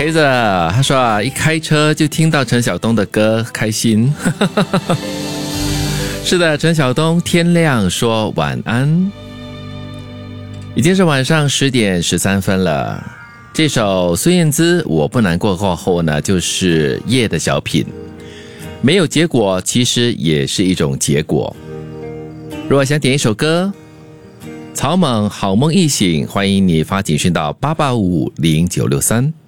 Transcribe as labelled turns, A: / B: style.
A: 黑子他说啊，一开车就听到陈晓东的歌，开心。是的，陈晓东，天亮说晚安。已经是晚上10点13分了。这首孙燕姿《我不难过》过后呢，就是夜的小品。没有结果，其实也是一种结果。如果想点一首歌，草蜢好梦一醒，欢迎你发简讯到88550963。